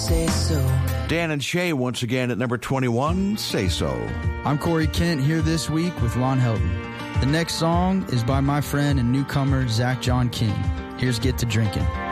say so. Dan and Shay once again at number 21, Say So. I'm Corey Kent here this week with Lon Helton. The next song is by my friend and newcomer Zach John King. Here's Get to Drinking.